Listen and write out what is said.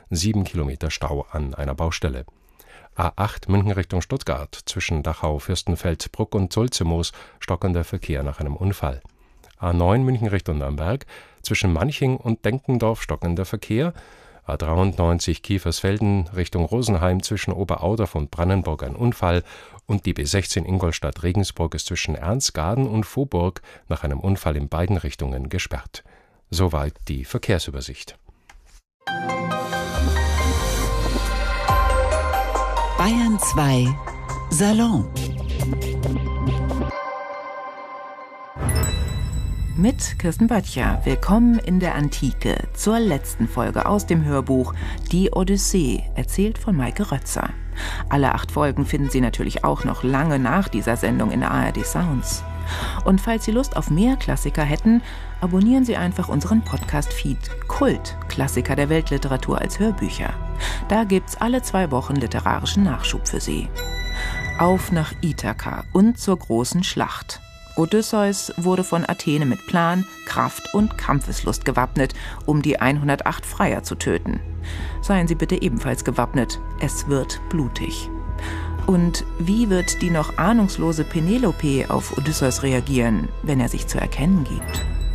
7 Kilometer Stau an einer Baustelle. A8 München Richtung Stuttgart, zwischen Dachau, Fürstenfeldbruck und Sulzemoos, stockender Verkehr nach einem Unfall. A9 München Richtung Nürnberg, zwischen Manching und Denkendorf stockender Verkehr. A93 Kiefersfelden Richtung Rosenheim, zwischen Oberaudorf und Brannenburg ein Unfall. Und die B16 Ingolstadt-Regensburg ist zwischen Ernstgaden und Vohburg nach einem Unfall in beiden Richtungen gesperrt. Soweit die Verkehrsübersicht. Bayern 2 Salon mit Kirsten Böttcher. Willkommen in der Antike zur letzten Folge aus dem Hörbuch Die Odyssee, erzählt von Maike Rötzer. Alle 8 Folgen finden Sie natürlich auch noch lange nach dieser Sendung in der ARD Sounds. Und falls Sie Lust auf mehr Klassiker hätten, abonnieren Sie einfach unseren Podcast-Feed Kult, Klassiker der Weltliteratur als Hörbücher. Da gibt's alle 2 Wochen literarischen Nachschub für Sie. Auf nach Ithaka und zur großen Schlacht. Odysseus wurde von Athene mit Plan, Kraft und Kampfeslust gewappnet, um die 108 Freier zu töten. Seien Sie bitte ebenfalls gewappnet, es wird blutig. Und wie wird die noch ahnungslose Penelope auf Odysseus reagieren, wenn er sich zu erkennen gibt?